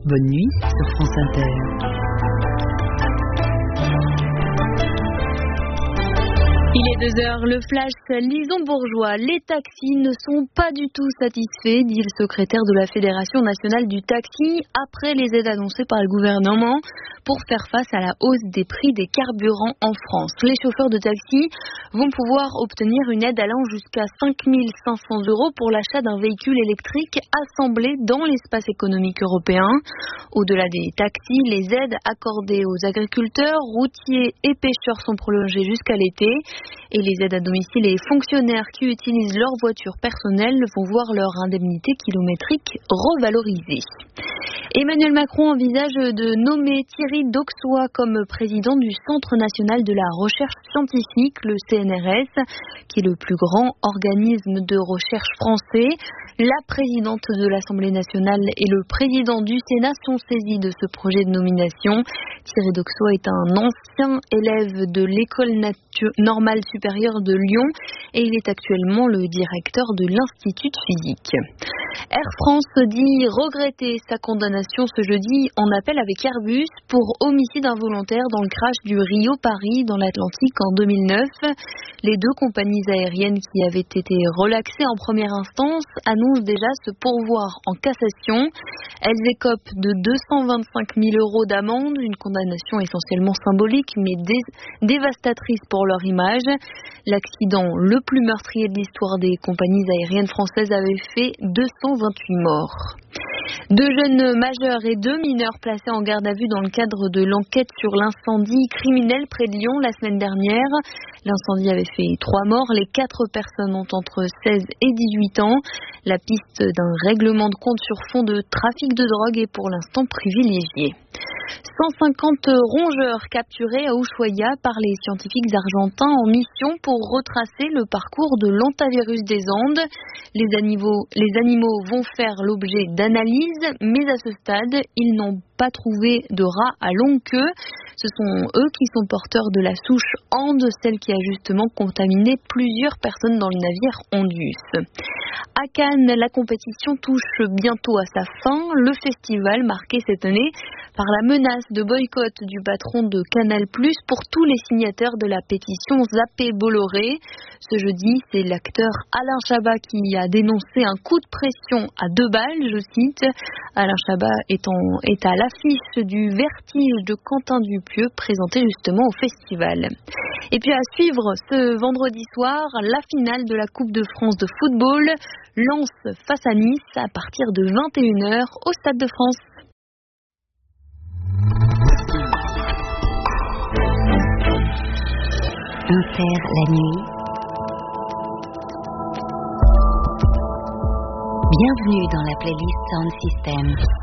Bonne nuit sur France Inter. Il est 2h, le flash Lison Bourgeois. Les taxis ne sont pas du tout satisfaits, dit le secrétaire de la Fédération nationale du taxi, après les aides annoncées par le gouvernement pour faire face à la hausse des prix des carburants en France. Les chauffeurs de taxi vont pouvoir obtenir une aide allant jusqu'à 5 500 € pour l'achat d'un véhicule électrique assemblé dans l'espace économique européen. Au-delà des taxis, les aides accordées aux agriculteurs, routiers et pêcheurs sont prolongées jusqu'à l'été. Et les aides à domicile et fonctionnaires qui utilisent leur voiture personnelle vont voir leur indemnité kilométrique revalorisée. Emmanuel Macron envisage de nommer Thierry Dauxois comme président du Centre national de la recherche scientifique, le CNRS, qui est le plus grand organisme de recherche français. La présidente de l'Assemblée nationale et le président du Sénat sont saisis de ce projet de nomination. Thierry Dauxois est un ancien élève de l'École normale supérieure de Lyon et il est actuellement le directeur de l'Institut de physique. Air France dit regretter sa condamnation ce jeudi en appel avec Airbus pour homicide involontaire dans le crash du Rio-Paris dans l'Atlantique en 2009. Les deux compagnies aériennes qui avaient été relaxées en première instance annoncent déjà se pourvoir en cassation. Elles écopent de 225 000 € d'amende, une condamnation essentiellement symbolique mais dévastatrice pour leur image. L'accident le plus meurtrier de l'histoire des compagnies aériennes françaises avait fait 228 morts. 2 jeunes majeurs et 2 mineurs placés en garde à vue dans le cadre de l'enquête sur l'incendie criminel près de Lyon la semaine dernière. L'incendie avait fait 3 morts. Les 4 personnes ont entre 16 et 18 ans. La piste d'un règlement de compte sur fond de trafic de drogue est pour l'instant privilégiée. 150 rongeurs capturés à Ushuaia par les scientifiques argentins en mission pour retracer le parcours de l'hantavirus des Andes. Les animaux vont faire l'objet d'analyses, mais à ce stade, ils n'ont pas trouvé de rats à longue queue. Ce sont eux qui sont porteurs de la souche Ande, celle qui a justement contaminé plusieurs personnes dans le navire Ondus. À Cannes, la compétition touche bientôt à sa fin. Le festival marqué cette année par la menace de boycott du patron de Canal+ pour tous les signataires de la pétition Zappé Bolloré. Ce jeudi, c'est l'acteur Alain Chabat qui a dénoncé un coup de pression à 2 balles, je cite. Alain Chabat est à l'affiche du Vertige de Quentin Dupieux, présenté justement au festival. Et puis à suivre ce vendredi soir, la finale de la Coupe de France de football, Lens face à Nice à partir de 21h au Stade de France. Inter la nuit. Bienvenue dans la playlist Sound System.